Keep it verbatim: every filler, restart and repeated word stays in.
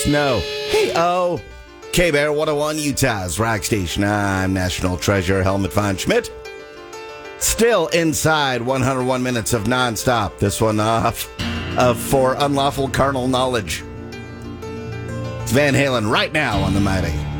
snow. Hey, oh. K-Bear one oh one, Utah's rock station. I'm National Treasure Helmut von Schmidt. Still inside one hundred one minutes of nonstop. This one off of For Unlawful Carnal Knowledge. It's Van Halen right now on the Mighty.